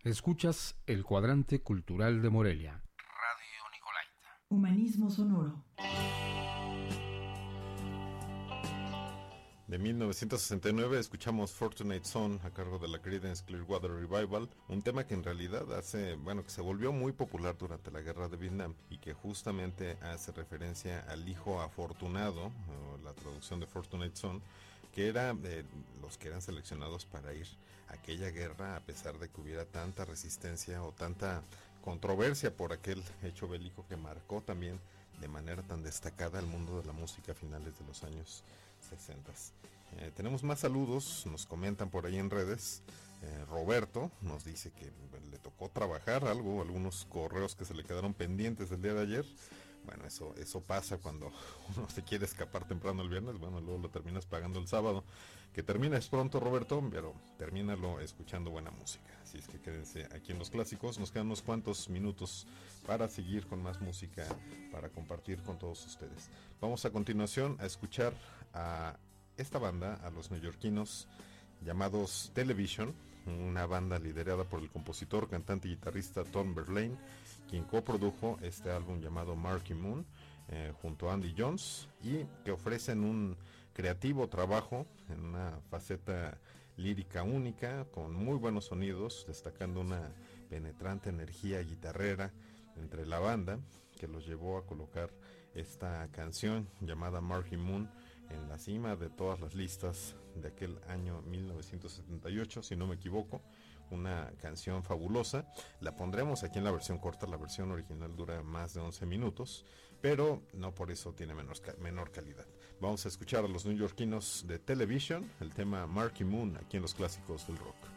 Escuchas el Cuadrante Cultural de Morelia. Radio Nicolaita. Humanismo sonoro. De 1969 escuchamos Fortunate Son a cargo de la Creedence Clearwater Revival, un tema que en realidad que se volvió muy popular durante la guerra de Vietnam y que justamente hace referencia al hijo afortunado, o la traducción de Fortunate Son, que era los que eran seleccionados para ir a aquella guerra a pesar de que hubiera tanta resistencia o tanta controversia por aquel hecho bélico que marcó también de manera tan destacada el mundo de la música a finales de los años 60. Tenemos más saludos, nos comentan por ahí en redes. Roberto nos dice que le tocó trabajar algunos correos que se le quedaron pendientes el día de ayer. Bueno, eso pasa cuando uno se quiere escapar temprano el viernes, bueno, luego lo terminas pagando el sábado. Que termines pronto, Roberto, pero termínalo escuchando buena música. Así es que quédense aquí en Los Clásicos, nos quedan unos cuantos minutos para seguir con más música, para compartir con todos ustedes. Vamos a continuación a escuchar a esta banda, a los neoyorquinos llamados Television, una banda liderada por el compositor, cantante y guitarrista Tom Verlaine, quien coprodujo este álbum llamado Marquee Moon junto a Andy Jones, y que ofrecen un creativo trabajo en una faceta lírica única, con muy buenos sonidos, destacando una penetrante energía guitarrera entre la banda, que los llevó a colocar esta canción llamada Marquee Moon en la cima de todas las listas de aquel año 1978, si no me equivoco. Una canción fabulosa. La pondremos aquí en la versión corta. La versión original dura más de 11 minutos, pero no por eso tiene menor calidad. Vamos a escuchar a los neoyorquinos de Television, el tema Marquee Moon, aquí en Los Clásicos del Rock.